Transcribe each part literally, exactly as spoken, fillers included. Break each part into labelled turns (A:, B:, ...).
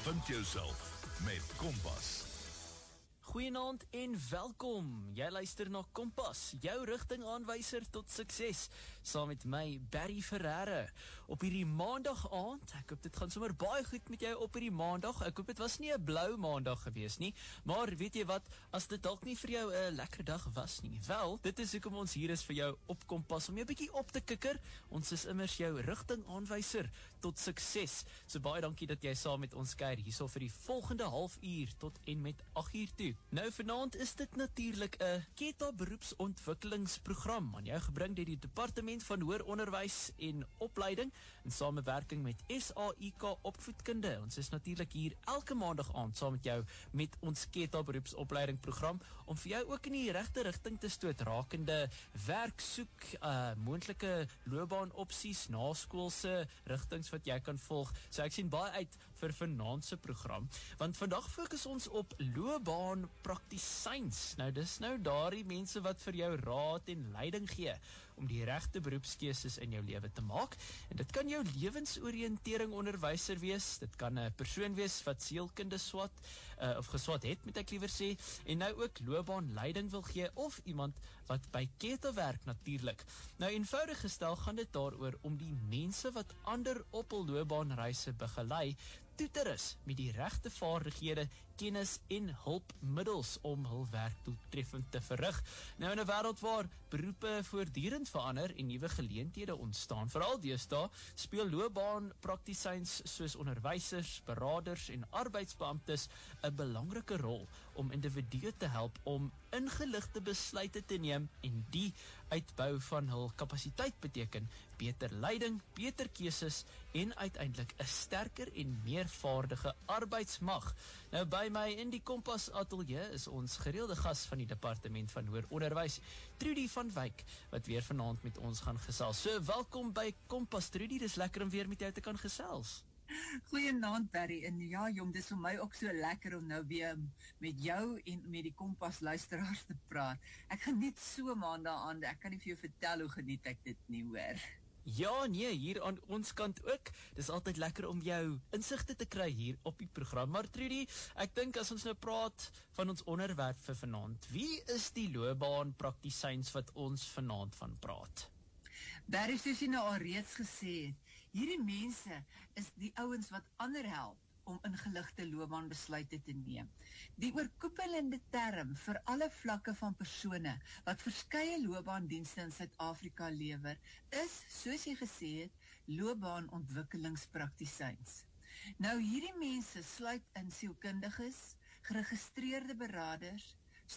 A: Vind jouself met Kompas.
B: Goeienaand en welkom. Jy luister na Kompas, jou rigtingaanwyser tot sukses, saam met my Barry Ferreira. Op hierdie maandag aand, ek hoop dit gaan sommer baie goed met jou op hierdie maandag. Ek hoop dit was nie 'n blou maandag gewees nie, maar weet jy wat, as dit dalk nie vir jou 'n lekker dag was nie, wel, dit is hoekom ons hier is vir jou op Kompas, om jou 'n bietjie op te kikker. Ons is immers jou rigtingaanwyser tot sukses. So baie dankie dat jy saam met ons kuier hierso vir die volgende halfuur tot en met agt uur toe. Nou vanaand is dit natuurlik 'n Keta beroepsontwikkelingsprogram aan jou gebring deur die Departement van Hoër Onderwys en Opleiding in samewerking met S A I K Opvoedkunde. Ons is natuurlik hier elke maandag aand saam met jou met ons Keta beroepsopleidingprogram om vir jou ook in die regte rigting te stoot rakende werk soek, uh, moontlike loopbaanopsies, naskoolse rigtings wat jy kan volg. So ek sien baie uit vir vanaand se program, want vandag fokus ons op loopbaan praktisyns. Nou dis nou daardie mense wat vir jou raad en leiding gee om die regte beroepskeuses in jou lewe te maak. En dit kan jou lewensoriëntering onderwyser wees, dit kan 'n persoon wees wat sielkunde swat uh, of geswat het, moet ek liewer sê, en nou ook loopbaanleiding wil gee, of iemand wat by Keta werk natuurlik. Nou eenvoudig gestel gaan dit daaroor om die mense wat ander op hul loopbaanreise begelei toe te rus met die regte vaardighede, kennis en hulpmiddels om hul werk doeltreffend te verrig. Nou in 'n wêreld waar beroepe voortdurend verander en nuwe geleenthede ontstaan, veral deesdae, speel loopbaanpraktisyns soos onderwysers, beraders en arbeidsbeamptes 'n belangrike rol om individue te help om ingeligte besluite te neem, en die uitbou van hul kapasiteit beteken beter leiding, beter keuses en uiteindelik 'n sterker en meer vaardige arbeidsmag. Nou by my in die Kompas ateljee is ons gereelde gas van die Departement van Hoër Onderwys, Trudy van Wyk, wat weer vanaand met ons gaan gesels. So welkom by Kompas, Trudy, dis lekker om weer met jou te kan gesels.
C: Goeienaand Barry, en ja jong, dis vir my ook so lekker om nou weer met jou en met die Kompas luisteraars te praat. Ek geniet so maandag aan, ek kan nie vir jou vertel hoe geniet ek dit nie, hoor.
B: Ja, nee, hier aan ons kant ook. Dis altyd lekker om jou insigte te kry hier op die program. Maar Trudy, ek dink as ons nou praat van ons onderwerp vir vanaand, wie is die loopbaanpraktisyns wat ons vanaand van praat?
C: Barry, soos jy nou al reeds gesê het, hierdie mense is die ouens wat ander help om ingeligte loopbaanbesluite te neem. Die oorkoepelende term vir alle vlakke van persone wat verskeie loopbaandienste in Suid-Afrika lewer, is, soos jy gesê het, loopbaanontwikkelingspraktisyns. Nou hierdie mense sluit in sielkundiges, geregistreerde beraders,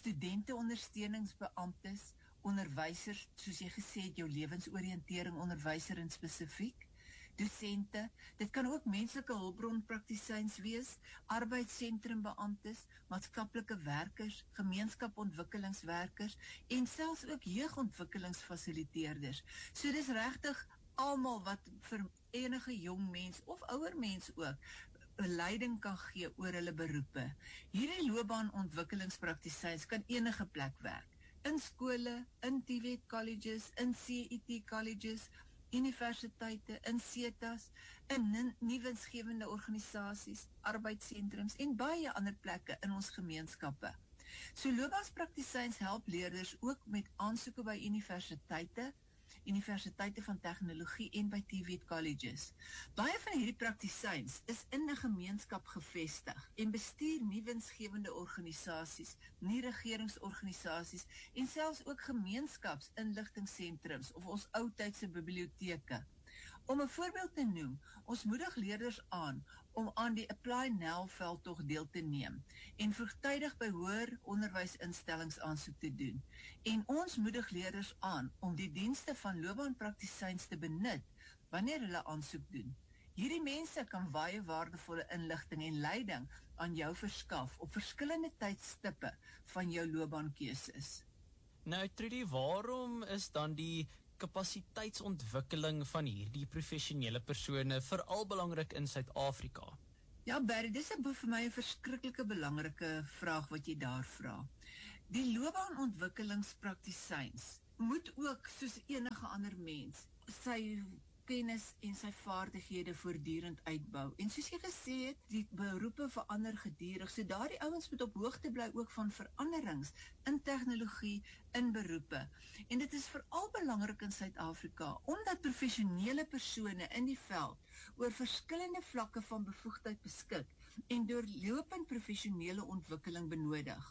C: studenteondersteuningsbeamptes, onderwysers, soos jy gesê het, jou lewensoriëntering onderwyser in spesifiek, dosente, dit kan ook menslike hulpbronpraktisyns wees, arbeidssentrumbeamptes, maatskaplike werkers, gemeenskapontwikkelingswerkers en selfs ook jeugontwikkelingsfasiliteerders. So dis regtig almal wat vir enige jong mens of ouer mens ook leiding kan gee oor hulle beroepe. Hierdie loopbaanontwikkelingspraktisyns kan enige plek werk. In skole, in T V E T colleges, in C E T colleges, universiteite, in SETA's, in nuwensgewende organisasies, arbeidssentrums en baie ander plekke in ons gemeenskappe. So loopbaanpraktisyns help leerders ook met aansoeke by universiteite, universiteite van tegnologie en by T V E T colleges. Baie van hierdie praktisyns is in 'n gemeenskap gevestig en bestuur nuwensgewende organisasies, nie regeringsorganisasies en selfs ook gemeenskapsinligtingsentrums of ons oudtydse biblioteke. Om 'n voorbeeld te noem, ons moedig leerders aan om aan die Apply Now veldtog deel te neem en vroegtydig by hoër onderwysinstellings aansoek te doen. En ons moedig leerders aan om die dienste van loopbaanpraktisyns te benut wanneer hulle aansoek doen. Hierdie mense kan baie waardevolle inligting en leiding aan jou verskaf op verskillende tydstippe van jou loopbaankeuses.
B: Nou Trudy, waarom is dan die kapasiteitsontwikkeling van hierdie professionele persone veral belangrik in Suid-Afrika?
C: Ja, Barry, dis vir my 'n verskriklike belangrike vraag wat jy daar vra. Die loopbaanontwikkelingspraktisyns moet ook, soos enige ander mens, sy kennis en sy vaardighede voortdurend uitbou. En soos jy gesê het, die beroepe verander gedurig, so daardie ouens moet op hoogte bly ook van veranderings in tegnologie, in beroepe. En dit is veral belangrik in Suid-Afrika, omdat professionele persone in die veld oor verskillende vlakke van bevoegdheid beskik en deurlopend professionele ontwikkeling benodig.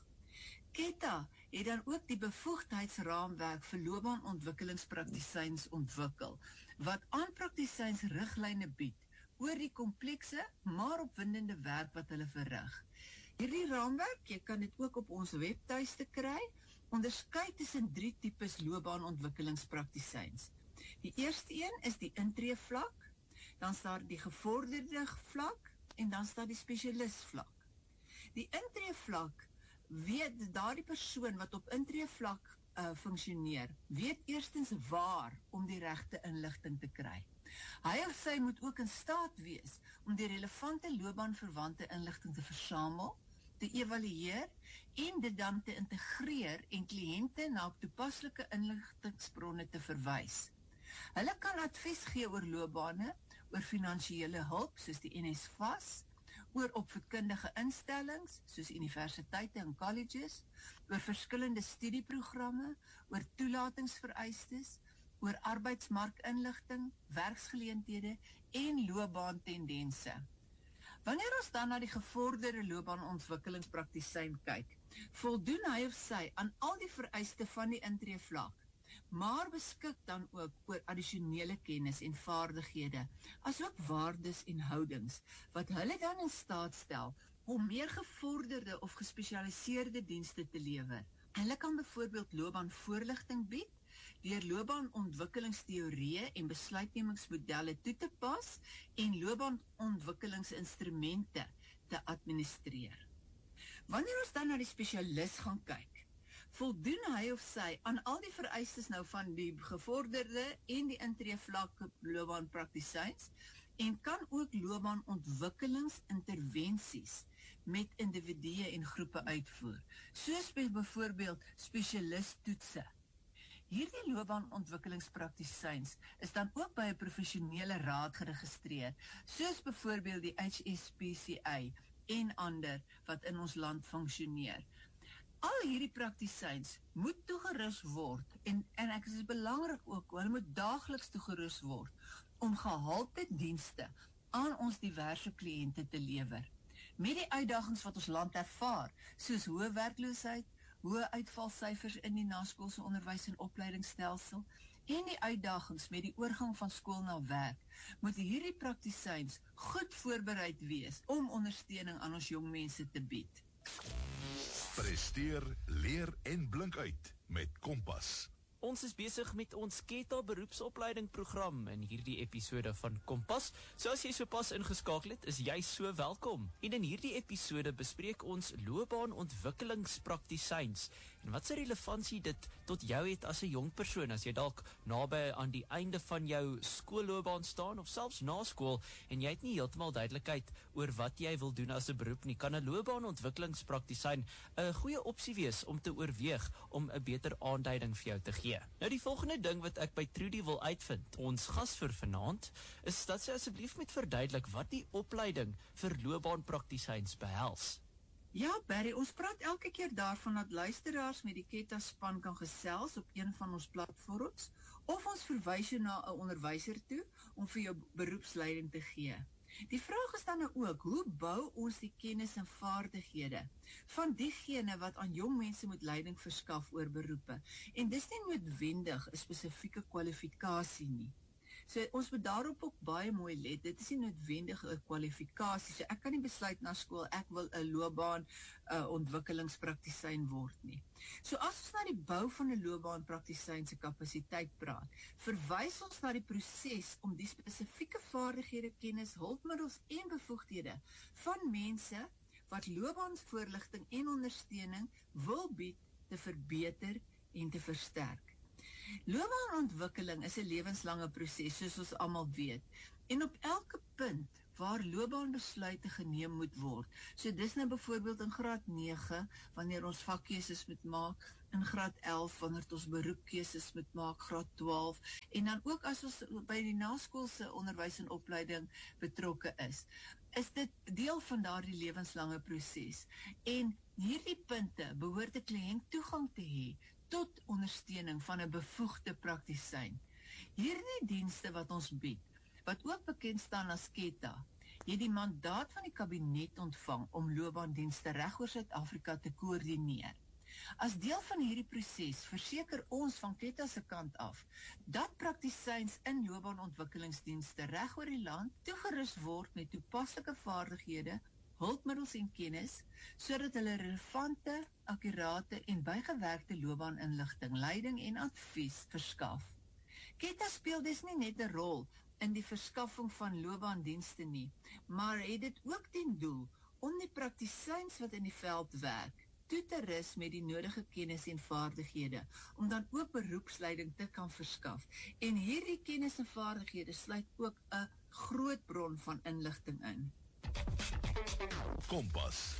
C: Ketta het dan ook die bevoegdheidsraamwerk vir loopbaanontwikkelingspraktisyns ontwikkel, wat aan praktisyns riglyne bied oor die komplekse, maar opwindende werk wat hulle verrig. Hierdie raamwerk, jy kan dit ook op ons webtuiste kry, onderskei tussen drie tipes loopbaanontwikkelingspraktisyns. Die eerste een is die intree vlak, dan staan die gevorderde vlak en dan staan die spesialist vlak. Die intree vlak weet daardie persoon wat op intree vlak uh, functioneer, weet eerstens waar om die regte inligting te kry. Hy of sy moet ook in staat wees om die relevante loopbaanverwante inligting te versamel, te evalueer en dit dan te integreer en kliënte na toepaslike inligtingsbronne te verwys. Hulle kan advies gee oor loopbane, oor finansiële hulp soos die N S F A S, oor opvoedkundige instellings soos universiteite en colleges, oor verskillende studieprogramme, oor toelatingsvereistes, oor arbeidsmarkinligting, werksgeleenthede en loopbaantendense. Wanneer ons dan na die gevorderde loopbaanontwikkelingspraktisyn kyk, voldoen hy of sy aan al die vereiste van die intreevlak, maar beskik dan ook oor addisionele kennis en vaardighede, asook waardes en houdings, wat hulle dan in staat stel om meer gevorderde of gespesialiseerde dienste te lewer. Hulle kan byvoorbeeld loopbaanvoorligting bied, deur loopbaanontwikkelingsteorieë en besluitnemingsmodelle toe te pas en loopbaanontwikkelingsinstrumente te administreer. Wanneer ons dan na die spesialis gaan kyk, voldoen hy of sy aan al die vereistes nou van die gevorderde en die intreevlakke loopbaanpraktisyns en kan ook loopbaanontwikkelingsintervensies met individue en groepe uitvoer, soos byvoorbeeld spesialisttoetse. Hierdie loopbaanontwikkelingspraktisyns is dan ook by 'n professionele raad geregistreer, soos byvoorbeeld die H S P C A en ander wat in ons land funksioneer. Al hierdie praktisyns moet toegerus word en, en ek is belangrik ook, hulle moet daagliks toegerus word om gehalte dienste aan ons diverse kliënte te lewer. Met die uitdagings wat ons land ervaar, soos hoë werkloosheid, hoë uitvalsyfers in die naskoolse onderwys en opleidingsstelsel en die uitdagings met die oorgang van skool na werk, moet hierdie praktisyns goed voorbereid wees om ondersteuning aan ons jong mense te bied.
A: Presteer, leer en blink uit met Kompas.
B: Ons is besig met ons Ketta beroepsopleiding program in hierdie episode van Kompas. So as jy sopas ingeskakel het, is jy so welkom. En in hierdie episode bespreek ons loopbaanontwikkelingspraktisyns en wat se relevantie dit tot jou het as 'n jong persoon, as jy dalk naby aan die einde van jou skoolloopbaan staan of selfs na skool en jy het nie heeltemal duidelikheid oor wat jy wil doen as 'n beroep nie, kan 'n loopbaanontwikkelingspraktisyn 'n goeie opsie wees om te oorweeg om 'n beter aanduiding vir jou te gee. Nou die volgende ding wat ek by Trudy wil uitvind, ons gas vir vanaand, is dat sy asseblief met verduidelik wat die opleiding vir loopbaanpraktisyns behels.
C: Ja, Barry, ons praat elke keer daarvan dat luisteraars met die Ketta span kan gesels op een van ons platforms, of ons verwys jou na 'n onderwyser toe om vir jou beroepsleiding te gee. Die vraag is dan nou ook, hoe bou ons die kennis en vaardighede van diegene wat aan jong mense moet leiding verskaf oor beroepe? En dis nie noodwendig 'n spesifieke kwalifikasie nie. So ons moet daarop ook baie mooi let, dit is nie noodwendig 'n kwalifikasie, so ek kan nie besluit na skool, ek wil 'n loopbaan uh, ontwikkelingspraktisyn word nie. So as ons na die bou van 'n loopbaanpraktisyn se kapasiteit praat, verwys ons na die proses om die spesifieke vaardighede, kennis, hulpmiddels en bevoegdhede van mense wat loopbaanvoorligting en ondersteuning wil bied te verbeter en te versterk. Loopbaanontwikkeling is 'n lewenslange proses, soos ons almal weet. En op elke punt waar loopbaanbesluite geneem moet word. So dis nou byvoorbeeld in graad nege, wanneer ons vakkeuses moet maak, in graad elf, wanneer ons beroepkeuses moet maak, graad twaalf, en dan ook as ons by die naskoolse onderwys en opleiding betrokke is, is dit deel van daardie lewenslange proses. En hierdie punte behoort 'n kliënt toegang te hê tot ondersteuning van 'n bevoegde praktisyn. Hierdie dienste wat ons bied, wat ook bekend staan as KETA, het die mandaat van die kabinet ontvang om loopbaandienste reg oor Suid-Afrika te koördineer. As deel van hierdie proses verseker ons van KETA se kant af dat praktisyns in loopbaanontwikkelingsdienste reg oor die land toegerus word met toepaslike vaardighede, hulpmiddels en kennis, sodat hulle relevante, akkurate en bygewerkte loopbaaninligting, leiding en advies verskaf. KETA speel dus nie net 'n rol in die verskaffing van loopbaandienste nie, maar het dit ook ten doel om die praktisyns wat in die veld werk, toe te rus met die nodige kennis en vaardighede, om dan ook beroepsleiding te kan verskaf. En hierdie kennis en vaardighede sluit ook 'n groot bron van inligting in.
A: Kompas.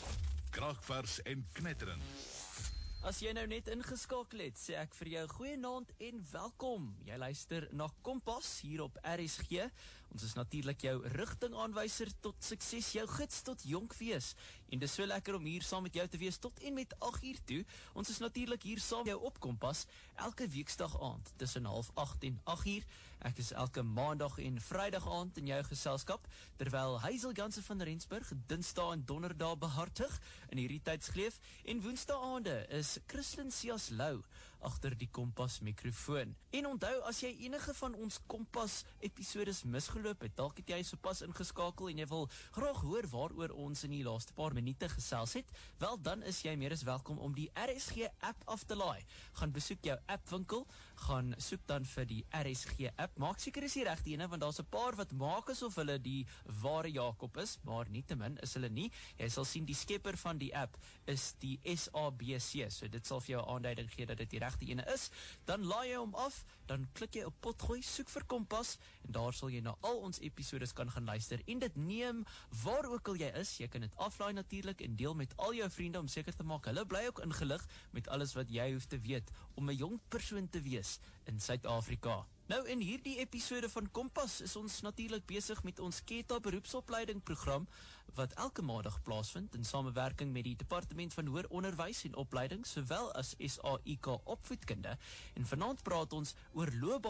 A: Kragvers en knetterend.
B: As jy nou net ingeskakel het, sê ek vir jou goeienaand en welkom. Jy luister na Kompas hier op R S G. Ons is natuurlik jou rigtingaanwyser tot sukses, jou gids tot jonk wees. En dis so lekker om hier saam met jou te wees tot en met agt uur toe. Ons is natuurlik hier saam met jou op Kompas, elke weeksdag aand tussen half agt en agt uur. Ek is elke maandag en vrydag aand in jou geselskap, terwyl Hazel Jansen van Rensburg Dinsdae en Donderdae behartig in hierdie tydsgleef, en Woensdae aande is Christlyn Sias Lou agter die Kompas mikrofoon. En onthou, as jy enige van ons Kompas episodes misgeloop het, dalk het jy sopas ingeskakel en jy wil graag hoor waaroor ons in die laaste paar minute gesels het, wel dan is jy meer as welkom om die R S G app af te laai. Gaan besoek jou appwinkel, gaan soek dan vir die R S G app. Maak seker is die regte ene, want daar's 'n paar wat maak asof hulle die ware Jakob is, maar nietemin is hulle nie. Jy sal sien die skepper van die app is die S A B C, so dit sal vir jou 'n aanduiding gee dat dit die regte ene is. Dan laai jy hom af, dan klik jy op potgooi, soek vir Kompas, en daar sal jy na al ons episodes kan gaan luister, en dit neem waar ook al jy is. Jy kan dit aflaai natuurlik en deel met al jou vriende om seker te maak hulle bly ook ingelig met alles wat jy hoef te weet om 'n jong persoon te wees in Suid-Afrika. Nou, in hierdie episode van Kompas is ons natuurlik besig met ons KETA beroepsopleiding program, wat elke maandag plaasvind in samewerking met die Departement van Hoër Onderwys en Opleiding, sowel as S A I K Opvoedkunde. En vanaand praat ons oor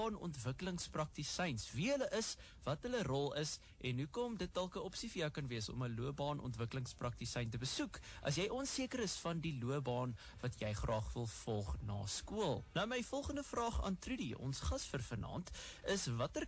B: loopbaanontwikkelingspraktisyns, wie hulle is, wat hulle rol is, en hoekom dit dalk 'n opsie vir jou kan wees om 'n loopbaanontwikkelingspraktisyn te besoek, as jy onseker is van die loopbaan wat jy graag wil volg na skool. Nou, my volgende vraag aan Trudy, ons gas vir vanaand, is watter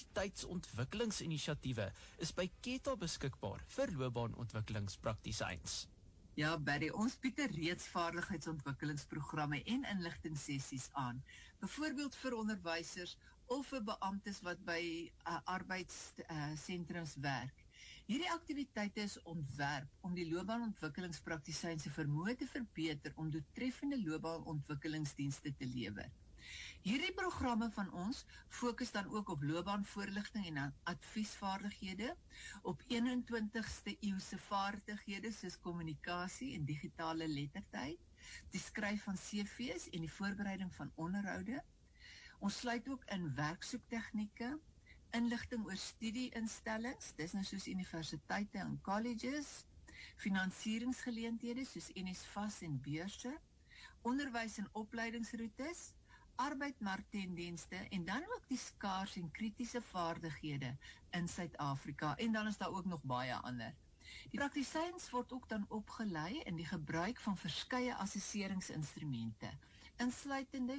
B: kapasiteitsontwikkelingsinisiatiewe is by KETA beskikbaar vir loopbaanontwikkelingspraktisyns?
C: Ja, Barry, ons bied reeds vaardigheidsontwikkelingsprogramme en inligtingsessies aan. Byvoorbeeld vir onderwysers of vir beamptes wat by uh, arbeidssentrums uh, werk. Hierdie aktiwiteite is ontwerp om die loopbaanontwikkelingspraktisyns se vermoë te verbeter om doeltreffende loopbaanontwikkelingsdienste te lewer. Hierdie programme van ons fokus dan ook op loopbaanvoorligting en adviesvaardighede, op eenentwintigste eeuse vaardighede soos kommunikasie en digitale lettertyd, die skryf van C V's en die voorbereiding van onderhoude. Ons sluit ook in werksoektegnieke, inligting oor studieinstellings, dis nou soos universiteite en colleges, finansieringsgeleenthede soos NSFAS en beurse, onderwys en opleidingsroetes, arbeidmarktendienste en dan ook die skaars en kritiese vaardighede in Suid-Afrika, en dan is daar ook nog baie ander. Die praktisyns word ook dan opgelei in die gebruik van verskeie assesseringsinstrumente, insluitende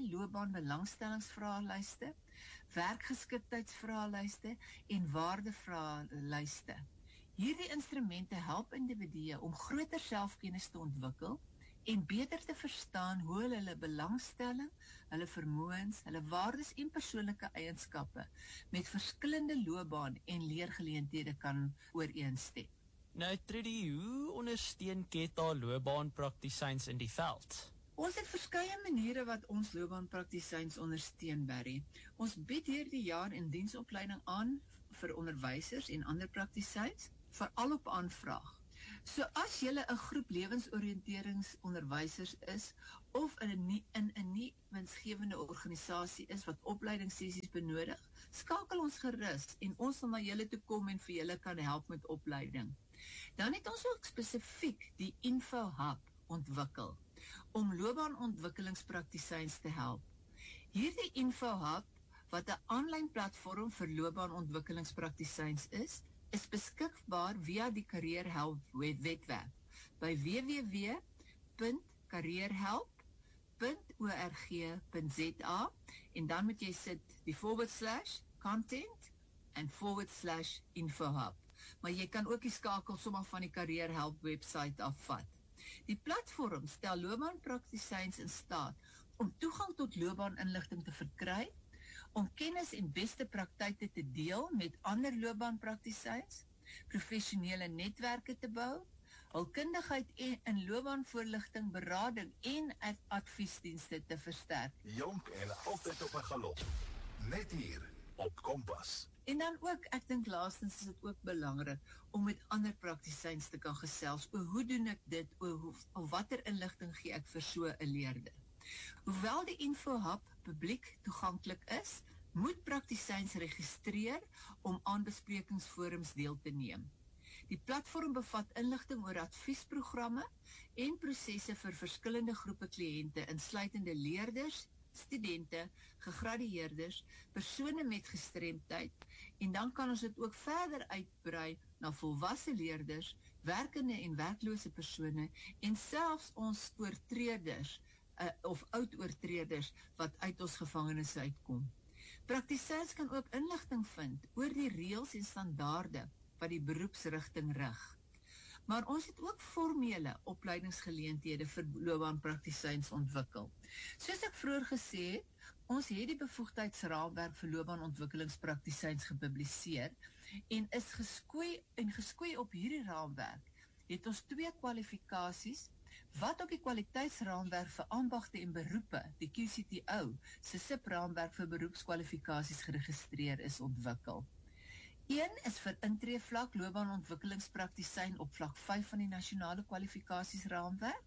C: loopbaanbelangstellingsvraelyste, werkgeskiktheidsvraelyste en waardevraelyste. Hierdie instrumente help individue om groter selfkennis te ontwikkel en beter te verstaan hoe hulle hulle belangstelling, hulle vermoëns, hulle waardes en persoonlike eienskappe met verskillende loopbaan en leergeleenthede kan ooreenstem.
B: Nou, Trudy, hoe ondersteun KETA loopbaanpraktisyns in die veld?
C: Ons het verskeie maniere wat ons loopbaanpraktisyns ondersteun, Barry. Ons bied hierdie jaar in diensopleiding aan vir onderwysers en ander praktisyns, veral op aanvraag. So as jy 'n groep lewensoriënteringsonderwysers is of in 'n nie in 'n nie winsgewende organisasie is wat opleidingssessies benodig, skakel ons gerus en ons sal na julle toe kom en vir julle kan help met opleiding. Dan het ons ook spesifiek die Info Hub ontwikkel om loopbaanontwikkelingspraktisyns te help. Hierdie Info Hub, wat 'n aanlyn platform vir loopbaanontwikkelingspraktisyns is, is beskikbaar via die Careerhelp webwerf by w w w punt careerhelp punt org punt z a en dan moet jy sit die forward slash content en forward slash infohub. Maar jy kan ook die skakel sommer van die Careerhelp website afvat. Die platform stel loopbaanpraktisyns in staat om toegang tot loopbaaninligting te verkry, om kennis en beste praktyke te deel met ander loopbaanpraktisyns, professionele netwerke te bou, hulkundigheid in loopbaanvoorligting, berading en ad- adviesdienste te versterk.
A: Jonk en altyd op 'n galop. Net hier op Kompas.
C: En dan ook, ek dink laastens is dit ook belangrik om met ander praktisyns te kan gesels oor hoe doen ek dit, oor hoe, of watter inligting gee ek vir so 'n leerder. Hoewel die Info Hub publiek toeganklik is, moet praktisyns registreer om aan besprekingsforums deel te neem. Die platform bevat inligting oor adviesprogramme en prosesse vir verskillende groepe kliënte, insluitende leerders, studente, gegradueerdes, persone met gestremdheid, en dan kan ons dit ook verder uitbrei na volwasse leerders, werkende en werklose persone, en selfs ons oortreders, uh, of oud-oortreders, wat uit ons gevangenisse uitkom. Praktisyns kan ook inligting vind oor die reëls en standaarde wat die beroepsrigting rig. Maar ons het ook formele opleidingsgeleenthede vir loopbaanpraktisyns ontwikkel. Soos ek vroeër gesê het, ons het die bevoegdheidsraamwerk vir loopbaanontwikkelingspraktisyns gepubliseer en is geskoei en geskoei op hierdie raamwerk het ons twee kwalifikasies wat op die kwaliteitsraamwerk vir ambagte en beroepe, die Q C T O, se subraamwerk vir beroepskwalifikasies geregistreer is ontwikkel. Een is vir intreevlak loopbaanontwikkelingspraktisyn op vlak vyf van die nasionale kwalifikasiesraamwerk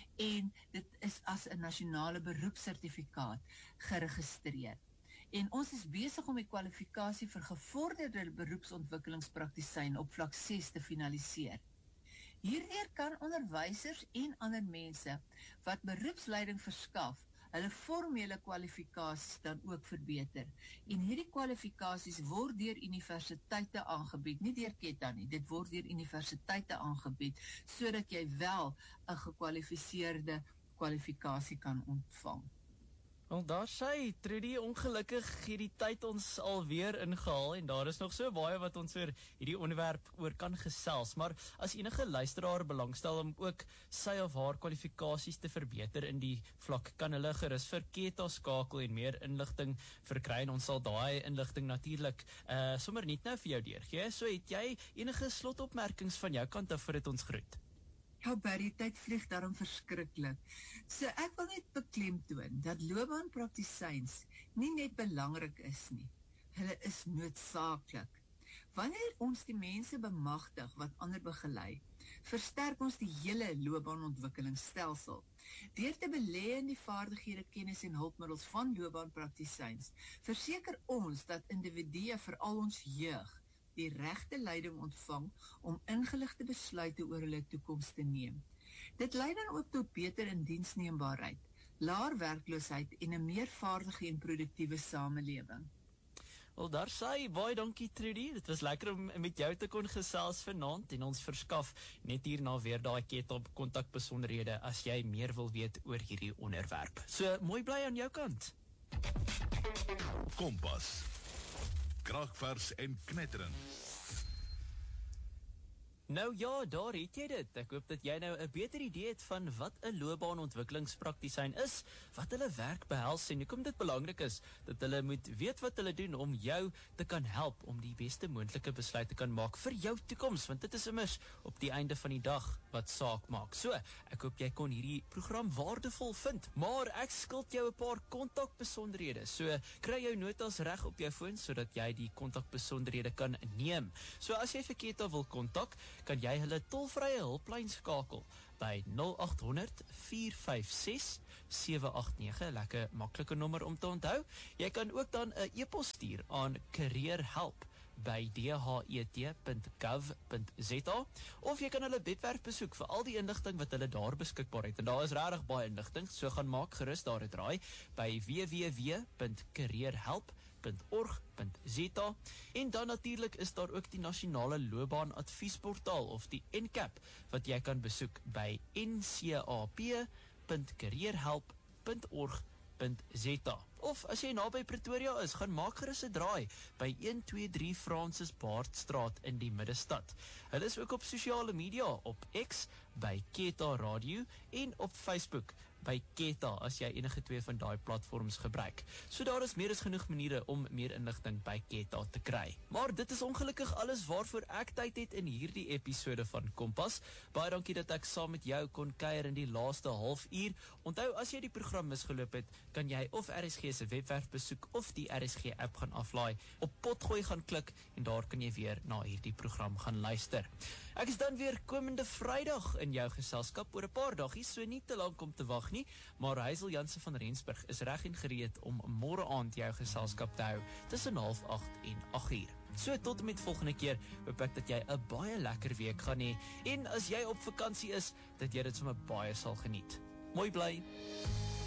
C: en dit is as 'n nasionale beroepssertifikaat geregistreer. En ons is besig om die kwalifikasie vir gevorderde beroepsontwikkelingspraktisyn op vlak ses te finaliseer. Hierdeur kan onderwysers en ander mense wat beroepsleiding verskaf, hulle formele kwalifikasies dan ook verbeter. En hierdie kwalifikasies word deur universiteite aangebied, nie deur Ketta nie, dit word deur universiteite aangebied, sodat jy wel 'n gekwalifiseerde kwalifikasie kan ontvang.
B: Wel, daar sê, Trudy, ongelukkig hierdie tyd ons alweer ingehaal en daar is nog so baie wat ons oor hierdie onderwerp oor kan gesels, maar as enige luisteraar belangstel om ook sy of haar kwalifikasies te verbeter in die vlak, kan hulle gerus vir Ketta skakel en meer inligting verkry en ons sal daai inligting natuurlik uh, sommer net nou vir jou deurgee. So het jy enige slotopmerkings van jou kant af voordat ons groet?
C: Ja, Barry, tyd vlieg daarom verskriklik. So ek wil net beklemtoon dat loopbaanpraktisyns nie net belangrik is nie, hulle is noodsaaklik. Wanneer ons die mense bemagtig wat ander begelei, versterk ons die hele loopbaanontwikkelingsstelsel. Deur te belê in die vaardighede, kennis en hulpmiddels van loopbaanpraktisyns, verseker ons dat individue, veral ons jeug, die regte leiding ontvang om ingeligte besluite oor hulle toekoms te neem. Dit lei dan ook tot beter indiensneembaarheid, laer werkloosheid en 'n meer vaardige en produktiewe samelewing.
B: Wel, daar sê, baie dankie Trudy, dit was lekker om met jou te kon gesels vanaand en ons verskaf net hierna weer daai Ketta kontakbesonderhede as jy meer wil weet oor hierdie onderwerp. So, mooi bly aan jou kant.
A: Kompas. Kragvers en knetterend.
B: Nou ja, daar het jy dit. Ek hoop dat jy nou 'n beter idee het van wat 'n loopbaanontwikkelingspraktisyn is, wat hulle werk behels en hoekom dit belangrik is dat hulle moet weet wat hulle doen om jou te kan help om die beste moontlike besluit te kan maak vir jou toekoms, want dit is immers op die einde van die dag wat saak maak. So, ek hoop jy kon hierdie program waardevol vind, maar ek skuld jou 'n paar kontakbesonderhede. So, kry jou notas reg op jou foon sodat jy die kontakbesonderhede kan neem. So, as jy vir Keta wil kontak, kan jy hulle tolvrye hulplyn skakel by nul agt honderd, vier vyf ses, sewe agt nege, lekker maklike nommer om te onthou. Jy kan ook dan 'n e-pos stuur aan careerhelp by d h e t punt gov punt z a of jy kan hulle webwerf besoek vir al die inligting wat hulle daar beskikbaar het. En daar is regtig baie inligting, so gaan maak gerus daar 'n draai by w w w punt careerhelp punt org punt z a en dan natuurlik is daar ook die nasionale loopbaan adviesportaal of die N C A P wat jy kan besoek by n c a p punt careerhelp punt org punt z a. Of as jy naby Pretoria is, gaan maak gerus 'n draai by een twee drie Francis Baardstraat in die middestad. Hulle is ook op sosiale media op X by Keta Radio en op Facebook by Keta as jy enige twee van daai platforms gebruik. So daar is meer as genoeg maniere om meer inligting by Keta te kry. Maar dit is ongelukkig alles waarvoor ek tyd het in hierdie episode van Kompas. Baie dankie dat ek saam met jou kon kuier in die laaste halfuur. Onthou, as jy die program misgeloop het, kan jy of R S G se webwerf besoek of die R S G app gaan aflaai, op potgooi gaan klik en daar kan jy weer na hierdie program gaan luister. Ek is dan weer komende Vrydag in jou geselskap oor 'n paar dagies, so nie te lank om te wag nie, maar Heisel Jansen van Rensburg is reg en gereed om môre aand jou geselskap te hou tussen half agt en agt uur. So tot en met volgende keer, hoop ek dat jy 'n baie lekker week gaan hê en as jy op vakansie is, dat jy dit sommer baie sal geniet. Mooi bly.